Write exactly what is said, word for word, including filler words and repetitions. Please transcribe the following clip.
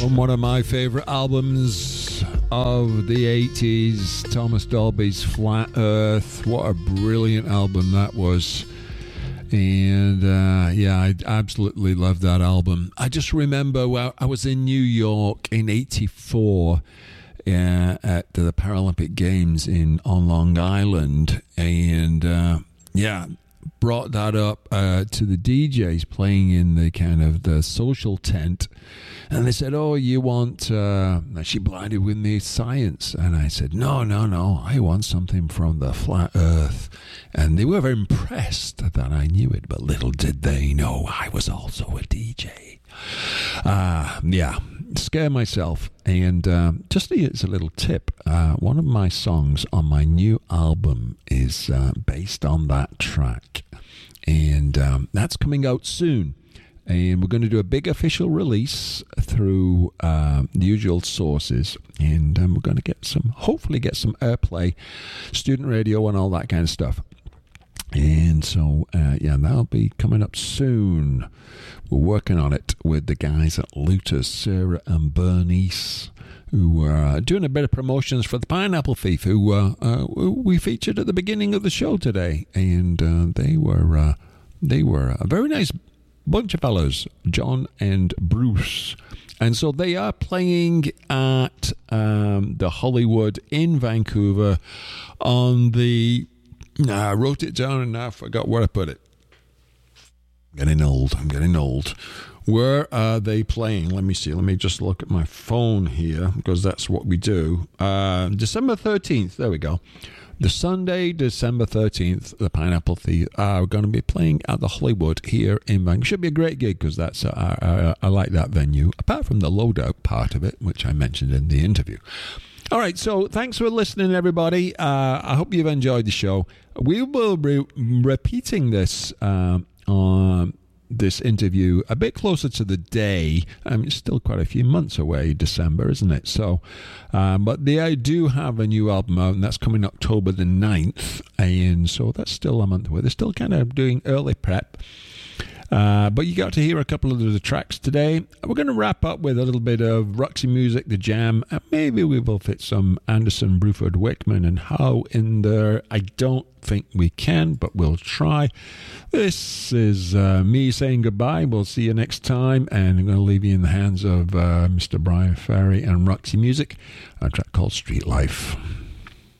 From one of my favourite albums of the eighties, Thomas Dolby's Flat Earth. What a brilliant album that was. And uh, yeah, I absolutely love that album. I just remember well, I was in New York in eighty-four uh, at the Paralympic Games in on Long Island, and uh, yeah, brought that up uh, to the D Js playing in the kind of the social tent. And they said, oh, you want, uh, She Blinded with Me Science? And I said, no, no, no, I want something from the Flat Earth. And they were very impressed that I knew it, but little did they know I was also a D J. Uh, yeah, scare myself. And um, just as a little tip, uh, one of my songs on my new album is uh, based on that track. And um, that's coming out soon. And we're going to do a big official release through um, the usual sources. And um, we're going to get some, hopefully get some airplay, student radio and all that kind of stuff. And so, uh, yeah, that'll be coming up soon. We're working on it with the guys at Lutus, Sarah and Bernice, who are doing a bit of promotions for the Pineapple Thief, who uh, uh, we featured at the beginning of the show today. And uh, they were uh, they were a very nice bunch of fellows, John and Bruce. And so they are playing at um, the Hollywood in Vancouver on the... Nah, I wrote it down and I forgot where I put it. Getting old. I'm getting old. Where are they playing? Let me see. Let me just look at my phone here, because that's what we do. Uh, December thirteenth. There we go. The Sunday, December thirteenth, the Pineapple Thief are going to be playing at the Hollywood here in Vancouver. Should be a great gig, because that's uh, I, I like that venue, apart from the loadout part of it, which I mentioned in the interview. All right, so thanks for listening, everybody. Uh, I hope you've enjoyed the show. We will be repeating this um, on this interview a bit closer to the day. I mean, it's still quite a few months away, December, isn't it? So, um, but they I do have a new album out, and that's coming October the ninth, and so that's still a month away. They're still kind of doing early prep. Uh, but you got to hear a couple of the tracks today. We're going to wrap up with a little bit of Roxy Music, The Jam, and maybe we will fit some Anderson, Bruford, Wickman, and How in there. I don't think we can, but we'll try. This is uh, me saying goodbye. We'll see you next time, and I'm going to leave you in the hands of uh, Mister Brian Ferry and Roxy Music, a track called Street Life.